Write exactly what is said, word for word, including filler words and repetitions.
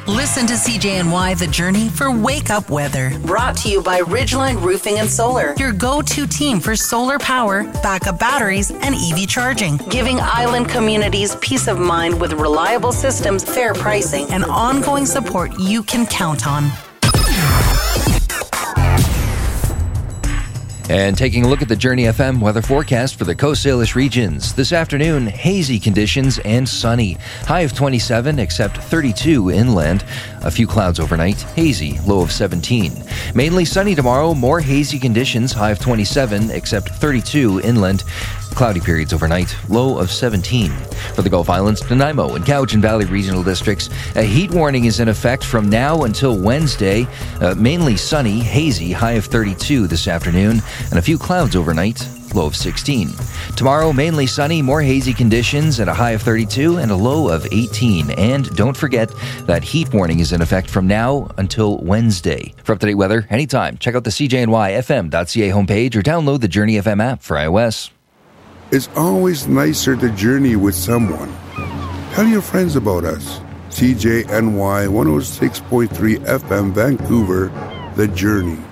Listen to C J N Y The Journey for Wake Up Weather. Brought to you by Ridgeline Roofing and Solar, your go-to team for solar power, backup batteries, and E V charging. Giving island communities peace of mind with reliable systems, fair pricing, and ongoing support you can count on. And taking a look at the Journey F M weather forecast for the Coast Salish regions. This afternoon, hazy conditions and sunny. High of twenty-seven, except thirty-two inland. A few clouds overnight, hazy, low of seventeen. Mainly sunny tomorrow, more hazy conditions, high of twenty-seven, except thirty-two inland. Cloudy periods overnight, low of seventeen. For the Gulf Islands, Nanaimo and Cowichan Valley regional districts, a heat warning is in effect from now until Wednesday. Uh, mainly sunny, hazy, high of thirty-two this afternoon, and a few clouds overnight, low of sixteen. Tomorrow, mainly sunny, more hazy conditions at a high of thirty-two and a low of eighteen. And don't forget that heat warning is in effect from now until Wednesday. For up-to-date weather, anytime, check out the C J N Y F M dot C A homepage or download the Journey F M app for iOS. It's always nicer to journey with someone. Tell your friends about us. C J N Y one oh six point three F M Vancouver, The Journey.